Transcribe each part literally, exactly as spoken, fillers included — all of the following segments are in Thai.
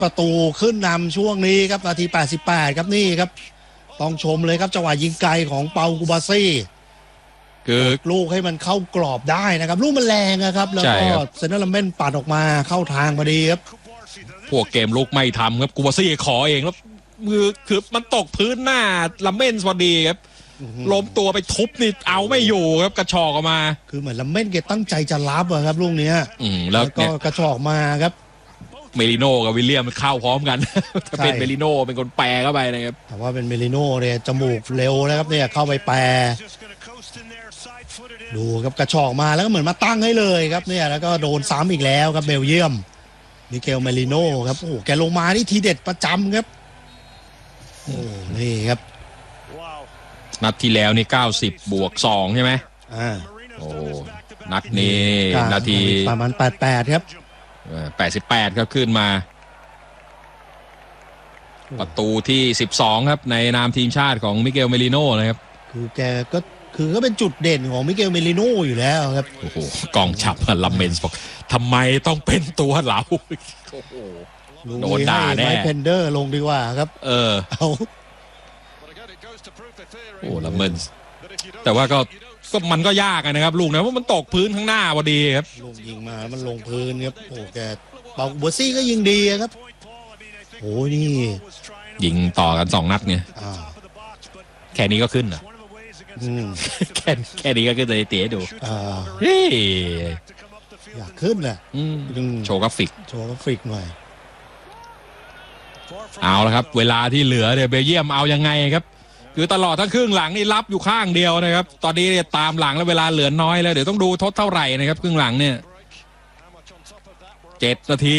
ประตูขึ้นนำช่วงนี้ครับนาทีแปดสิบแปดครับนี่ครับต้องชมเลยครับจังหวะยิงไกลของเปากูบาซี่คือลูกให้มันเข้ากรอบได้นะครับลูกมันแรงนะครับแล้วก็เซนเนอร์ลัมเบนปัดออกมาเข้าทางพอดีครับพวกเกมลุกไม่ทำครับกูบาซี่ขอเองแล้วมือคือมันตกพื้นหน้าลัมเบนพอดีครับล้มตัวไปทุบนี่เอาไม่อยู่ครับกระชอกออกมาคือเหมือนลัมเบนเกตั้งใจจะรับอะครับลูกนี้แล้วก็กระชอกมาครับเมลิโน่กับวิลเลียมเข้าพร้อมกันถ้าเป็นเมลิโน่เป็นคนแปรเข้าไปนะครับแต่ว่าเป็นเมลิโน่เนี่ยจมูกเร็วนะครับเนี่ยเข้าไปแปรดูครับกระชอกมาแล้วก็เหมือนมาตั้งให้เลยครับเนี่ยแล้วก็โดนซ้ำอีกแล้วครับเบลเยียมมิเกลเมลิโน่ครับโอ้แกลงมานี่ทีเด็ดประจำครับโอ้นี่ครับนัดที่แล้วนี่เก้าสิบบวกสองใช่ไหมอ่าโอ้นัดนี้นาทีประมาณแปดสิบแปดครับแปดสิบแปดครับขึ้นมาประตูที่สิบสองครับในนามทีมชาติของมิเกลเมลิโน่นะครับคือแกก็คือก็เป็นจุดเด่นของมิเกลเมลิโน่อยู่แล้วครับโอ้โหกองฉับลัมเบนส์บอกทำไมต้องเป็นตัวเราโอ้โหโดนด่าแน่ไมค์เพนเดอร์ลงดีกว่าครับเออเอาโอ้ลัมเบนส์แต่ว่าก็ก็มันก็ยากนะครับลูกนะเพราะมันตกพื้นข้างหน้าพอดีครับลูกยิงมามันลงพื้นครับโอ้แกเปาบัวซี่ก็ยิงดีครับโอ้นี่ยิงต่อกันสองนัดไงแค่นี้ก็ขึ้นเหรอแค่แค่นี้ก็ขึ้นเลยเต๋ดูเฮ้ยอยากขึ้นน่ะโชว์กราฟิกโชว์กราฟิกหน่อยเอาละครับเวลาที่เหลือเนี่ยเบลเยียมเอายังไงครับคือตลอดทั้งครึ่งหลังนี่รับอยู่ข้างเดียวนะครับตอนนี้ตามหลังแล้วเวลาเหลือน้อยแล้วเดี๋ยวต้องดูทดเท่าไหร่นะครับครึ่งหลังเนี่ยเจ็ดนาที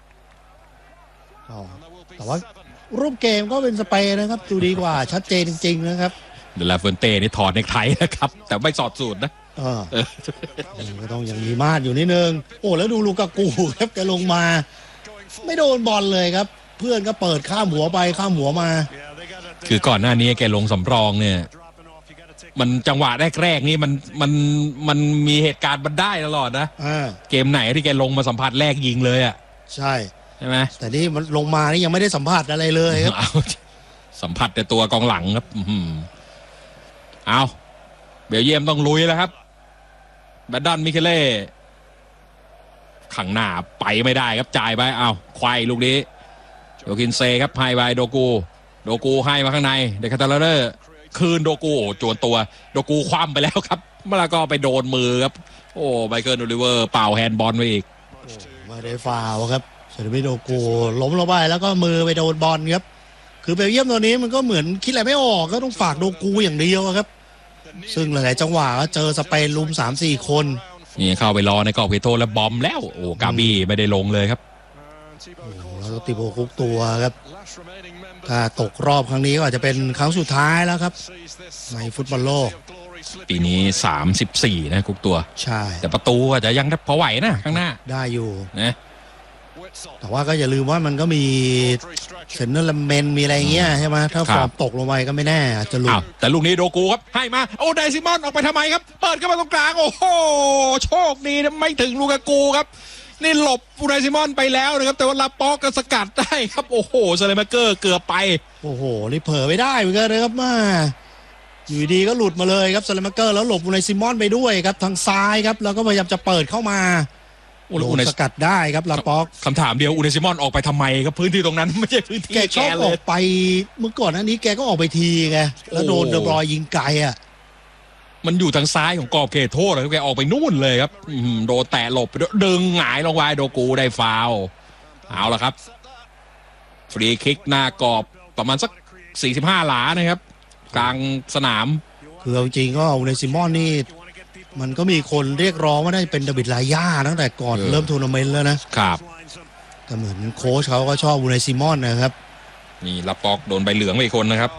แต่ว่ารูปเกมก็เป็นสเปนนะครับดูดีกว่าชัดเจนจริงๆนะครับเดลาเฟนเต้นี่ถอดเนคไทนะครับแต่ไม่สอดสูตรนะก็ต้องยังมีมาดอยู่นิดนึงโอ้แล้วดูลูกากูครับแกลงมาไม่โดนบอลเลยครับเพื่อนก็เปิดข้ามหัวไปข้ามหัวมาคือก่อนหน้านี้แกลงสำรองเนี่ยมันจังหวะแรกๆนี่มันมันมันมีเหตุการณ์มันได้ตลอดนะเกมไหนที่แกลงมาสัมผัสแรกยิงเลยอ่ะใช่ใช่ไหมแต่นี่มันลงมานี่ยังไม่ได้สัมผัสอะไรเลยครับสัมผัสแต่ตัวกองหลังครับเอาเบลเยียมต้องลุยแล้วครับแบดดันมิเคเล่ขังหน้าไปไม่ได้ครับจ่ายไปเอาควายลูกนี้โยคินเซครับให้ไปโดกูโดกูให้มาข้างในเดคาตาเลอร์คืนโดกูโจวนตัวโดกูคว่ำไปแล้วครับเมื่อก็ไปโดนมือครับโอ้ไมเคิลโอลิเวอร์เป่าแฮนด์บอลไปอีกไม่ได้ฟาวครับเซอร์บิโดกูล้มลงไปแล้วก็มือไปโดนบอลครับคือเบลเยียมตัวนี้มันก็เหมือนคิดอะไรไม่ออกก็ต้องฝากโดกูอย่างเดียวครับซึ่งหลายๆจังหวะเจอสเปนลุม สามสี่ คนนี่เข้าไปรอในกรอบเพโตแล้วบอมแล้วโอ้กาบี้ไม่ได้ลงเลยครับแล้วติโบคุกตัวครับถ้าตกรอบครั้งนี้ก็อาจจะเป็นครั้งสุดท้ายแล้วครับในฟุตบอลโลกปีนี้สามสิบสี่นะคุกตัวใช่แต่ประตูอาจจะยังพอไหวนะข้างหน้าได้อยู่นะแต่ว่าก็อย่าลืมว่ามันก็มีเซนเนอร์ลัมเมนมีอะไรเงี้ยใช่ไหมถ้าฟอร์มตกลงไปก็ไม่แน่จะหลุดแต่ลูกนี้โดกูครับให้มาโอ้ไดซิมอนออกไปทำไมครับเปิดเข้ามาตรงกลางโอ้โหโชคดีไม่ถึงลูกากูครับนี่หลบอูไดซิมอนไปแล้วนะครับแต่ว่าลาป็อกก็สกัดได้ครับโอ้โหเซเลมาเกอร์เกือบไปโอ้โหนี่เผลอไม่ได้เหมือนกันนะครับมาอยู่ดีก็หลุดมาเลยครับเซเลมาเกอร์แล้วหลบอูไดซิมอนไปด้วยครับทางซ้ายครับแล้วก็พยายามจะเปิดเข้ามาโดนสกัดได้ครับลาป็อกคำถามเดียวอูไดซิมอนออกไปทำไมครับพื้นที่ตรงนั้นไม่ใช่พื้นที่แกชอบออกไปเมื่อก่อนนั้นนี้แกก็ออกไปทีไงแล้วโดนเดบรอยยิงไกลอ่ะมันอยู่ทางซ้ายของกรอบเขตโทษเลยแกออกไปนู่นเลยครับโดนแตะหลบดึงหงายลงไปโดกูได้ฟาวล์เอาละครับฟรีคิกหน้ากรอบประมาณสักสี่สิบห้าหลานะครับกลางสนามคือจริงๆก็อูไดซิมอนนี่มันก็มีคนเรียกร้องว่าได้เป็นดาวิดลาย่าตั้งแต่ก่อนเริ่มทัวร์นาเมนต์แล้วนะครับแต่เหมือนโค้ชเขาก็ชอบอูไดซิมอนนะครับนี่ลาป็อกโดนใบเหลืองไปอีกคนนะครับ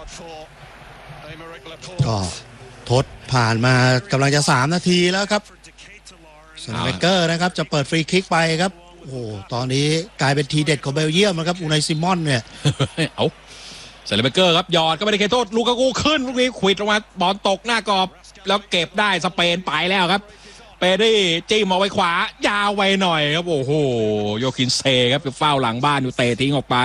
ก็ทดผ่านมากำลังจะสามนาทีแล้วครับเซนเบเกอร์นะครับจะเปิดฟรีคิกไปครับโอ้โหตอนนี้กลายเป็นทีเด็ดของเบลเยียมนะครับอูไดซิมอนเนี่ยเอาเซเลเบเกอร์ครับหยอดก็ไม่ได้เคโทษลูกากูขึ้นลูกนี้ขวิดลงมาบอลตกหน้ากรอบแล้วเก็บได้สเปนไปแล้วครับเปดี้จี้มาไว้ขวายาวไว้หน่อยครับโอ้โหโยคินเซครับเฝ้าหลังบ้านอยู่เตะทิ้งออกไป